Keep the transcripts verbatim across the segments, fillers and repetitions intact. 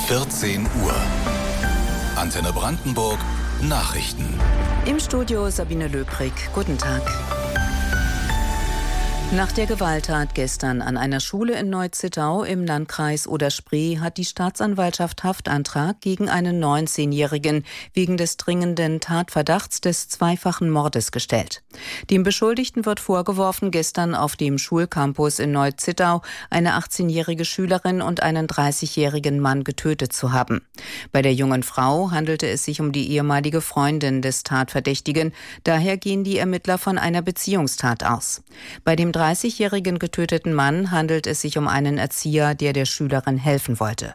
vierzehn Uhr. Antenne Brandenburg Nachrichten. Im Studio Sabine Löbrig. Guten Tag. Nach der Gewalttat gestern an einer Schule in Neu-Zittau im Landkreis Oder-Spree hat die Staatsanwaltschaft Haftantrag gegen einen neunzehnjährigen wegen des dringenden Tatverdachts des zweifachen Mordes gestellt. Dem Beschuldigten wird vorgeworfen, gestern auf dem Schulcampus in Neu-Zittau eine achtzehnjährige Schülerin und einen dreißigjährigen Mann getötet zu haben. Bei der jungen Frau handelte es sich um die ehemalige Freundin des Tatverdächtigen. Daher gehen die Ermittler von einer Beziehungstat aus. Bei dem dreißigjährigen getöteten Mann handelt es sich um einen Erzieher, der der Schülerin helfen wollte.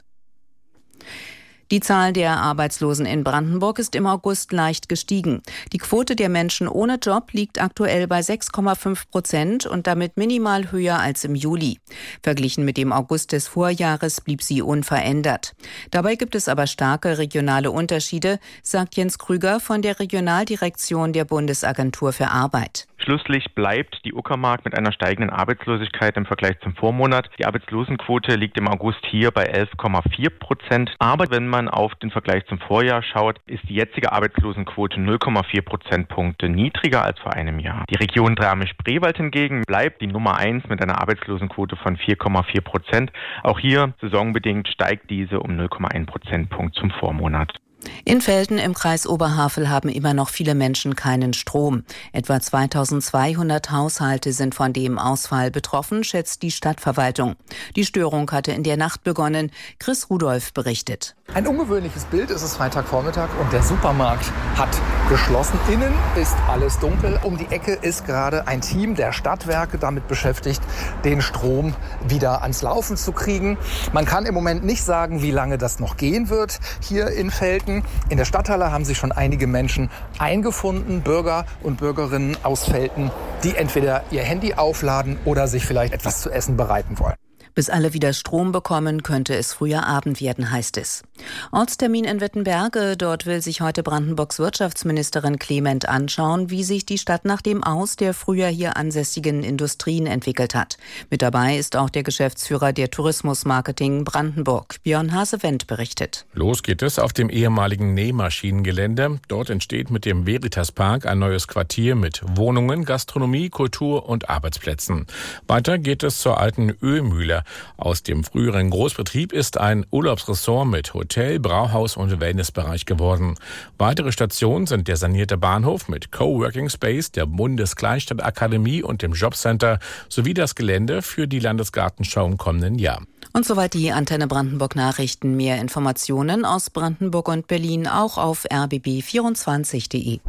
Die Zahl der Arbeitslosen in Brandenburg ist im August leicht gestiegen. Die Quote der Menschen ohne Job liegt aktuell bei sechs Komma fünf Prozent und damit minimal höher als im Juli. Verglichen mit dem August des Vorjahres blieb sie unverändert. Dabei gibt es aber starke regionale Unterschiede, sagt Jens Krüger von der Regionaldirektion der Bundesagentur für Arbeit. Schlusslich bleibt die Uckermark mit einer steigenden Arbeitslosigkeit im Vergleich zum Vormonat. Die Arbeitslosenquote liegt im August hier bei elf Komma vier Prozent. Aber wenn man auf den Vergleich zum Vorjahr schaut, ist die jetzige Arbeitslosenquote null Komma vier Prozentpunkte niedriger als vor einem Jahr. Die Region Dahme-Spreewald hingegen bleibt die Nummer eins mit einer Arbeitslosenquote von vier Komma vier Prozent. Auch hier saisonbedingt steigt diese um null Komma eins Prozentpunkt zum Vormonat. In Velten im Kreis Oberhavel haben immer noch viele Menschen keinen Strom. Etwa zweitausendzweihundert Haushalte sind von dem Ausfall betroffen, schätzt die Stadtverwaltung. Die Störung hatte in der Nacht begonnen. Chris Rudolph berichtet. Ein ungewöhnliches Bild ist es Freitagvormittag und der Supermarkt hat geschlossen. Innen ist alles dunkel. Um die Ecke ist gerade ein Team der Stadtwerke damit beschäftigt, den Strom wieder ans Laufen zu kriegen. Man kann im Moment nicht sagen, wie lange das noch gehen wird hier in Velten. In der Stadthalle haben sich schon einige Menschen eingefunden, Bürger und Bürgerinnen aus Velten, die entweder ihr Handy aufladen oder sich vielleicht etwas zu essen bereiten wollen. Bis alle wieder Strom bekommen, könnte es früher Abend werden, heißt es. Ortstermin in Wittenberge. Dort will sich heute Brandenburgs Wirtschaftsministerin Clement anschauen, wie sich die Stadt nach dem Aus der früher hier ansässigen Industrien entwickelt hat. Mit dabei ist auch der Geschäftsführer der Tourismusmarketing Brandenburg. Björn Hasewendt berichtet. Los geht es auf dem ehemaligen Nähmaschinengelände. Dort entsteht mit dem Veritas Park ein neues Quartier mit Wohnungen, Gastronomie, Kultur und Arbeitsplätzen. Weiter geht es zur alten Ölmühle. Aus dem früheren Großbetrieb ist ein Urlaubsressort mit Hotel, Brauhaus und Wellnessbereich geworden. Weitere Stationen sind der sanierte Bahnhof mit Coworking Space, der Bundeskleinstadtakademie und dem Jobcenter sowie das Gelände für die Landesgartenschau im kommenden Jahr. Und soweit die Antenne Brandenburg Nachrichten. Mehr Informationen aus Brandenburg und Berlin auch auf r b b vierundzwanzig punkt de.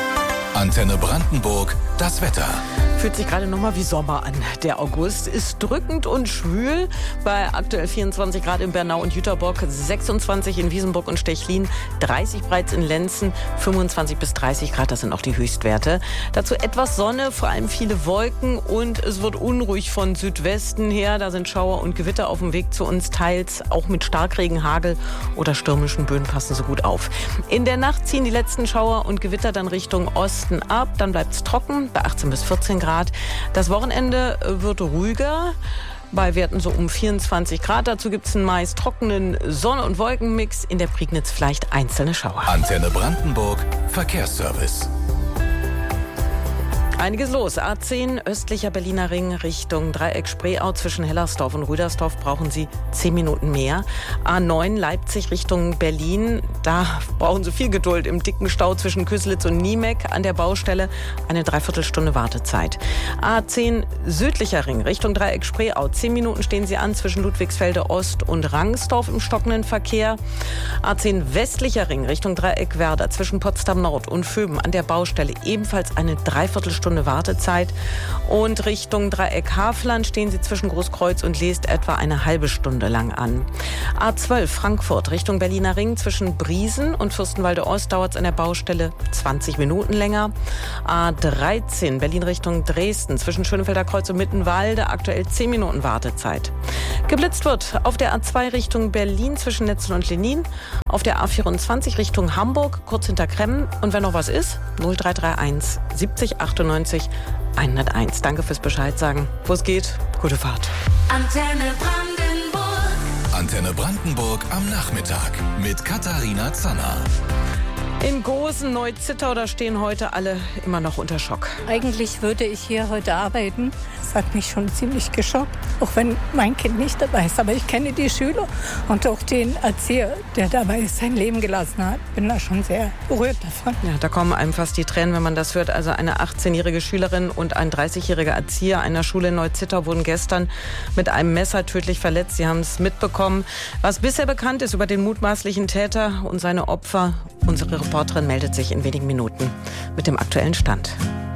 Antenne Brandenburg, das Wetter. Fühlt sich gerade nochmal wie Sommer an. Der August ist drückend und schwül. Bei aktuell vierundzwanzig Grad in Bernau und Jüterbock, sechsundzwanzig in Wiesenburg und Stechlin, dreißig bereits in Lenzen, fünfundzwanzig bis dreißig Grad, das sind auch die Höchstwerte. Dazu etwas Sonne, vor allem viele Wolken und es wird unruhig von Südwesten her. Da sind Schauer und Gewitter auf dem Weg zu uns, teils auch mit Starkregen, Hagel oder stürmischen Böen, passen so gut auf. In der Nacht ziehen die letzten Schauer und Gewitter dann Richtung Osten ab. Dann bleibt es trocken bei achtzehn bis vierzehn Grad. Das Wochenende wird ruhiger, bei Werten so um vierundzwanzig Grad. Dazu gibt es einen meist trockenen Sonne- und Wolkenmix. In der Prignitz vielleicht einzelne Schauer. Antenne Brandenburg, Verkehrsservice. Einiges los. A zehn, östlicher Berliner Ring Richtung Dreieck Spreeau. Zwischen Hellersdorf und Rüdersdorf brauchen Sie zehn Minuten mehr. A neun, Leipzig Richtung Berlin. Da brauchen Sie viel Geduld im dicken Stau zwischen Küslitz und Niemek an der Baustelle. Eine Dreiviertelstunde Wartezeit. A zehn, südlicher Ring Richtung Dreieck Spreeau. zehn Minuten stehen Sie an zwischen Ludwigsfelde Ost und Rangsdorf im stockenden Verkehr. A zehn, westlicher Ring Richtung Dreieck Werder. Zwischen Potsdam Nord und Vöben an der Baustelle. Ebenfalls eine Dreiviertelstunde Wartezeit. Und Richtung Dreieck Havland stehen Sie zwischen Großkreuz und Leest etwa eine halbe Stunde lang an. A zwölf Frankfurt Richtung Berliner Ring zwischen Briesen und Fürstenwalde Ost dauert es an der Baustelle zwanzig Minuten länger. A dreizehn Berlin Richtung Dresden zwischen Schönefelder Kreuz und Mittenwalde aktuell zehn Minuten Wartezeit. Geblitzt wird auf der A zwei Richtung Berlin zwischen Netzel und Lenin, auf der A vierundzwanzig Richtung Hamburg kurz hinter Kremmen und wenn noch was ist, null drei drei eins siebzig achtundneunzig hunderteins. Danke fürs Bescheid sagen. Wo es geht, gute Fahrt. Antenne Brandenburg. Antenne Brandenburg am Nachmittag mit Katharina Zanner. In Gosen, Neu-Zittau, da stehen heute alle immer noch unter Schock. Eigentlich würde ich hier heute arbeiten. Das hat mich schon ziemlich geschockt, auch wenn mein Kind nicht dabei ist. Aber ich kenne die Schüler und auch den Erzieher, der dabei sein Leben gelassen hat. Bin da schon sehr berührt davon. Ja, da kommen einem fast die Tränen, wenn man das hört. Also eine achtzehnjährige Schülerin und ein dreißigjähriger Erzieher einer Schule in Neu-Zittau wurden gestern mit einem Messer tödlich verletzt. Sie haben es mitbekommen. Was bisher bekannt ist über den mutmaßlichen Täter und seine Opfer, unsere Reporterin meldet sich in wenigen Minuten mit dem aktuellen Stand.